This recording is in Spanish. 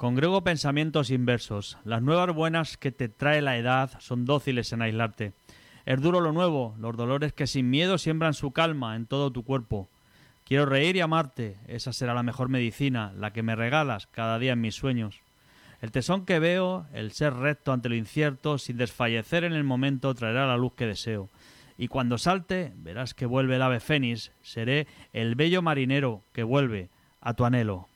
Congrego pensamientos inversos. Las nuevas buenas que te trae la edad son dóciles en aislarte. Es duro lo nuevo, los dolores que sin miedo siembran su calma en todo tu cuerpo. Quiero reír y amarte, esa será la mejor medicina, la que me regalas cada día en mis sueños. El tesón que veo, el ser recto ante lo incierto, sin desfallecer en el momento, traerá la luz que deseo. Y cuando salte, verás que vuelve el ave fénix, seré el bello marinero que vuelve a tu anhelo.